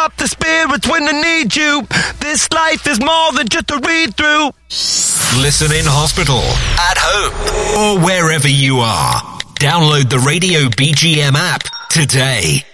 up the spirits when they need you. This life is more than just a read-through. Listen in hospital, at home, or wherever you are. Download the Radio BGM app today.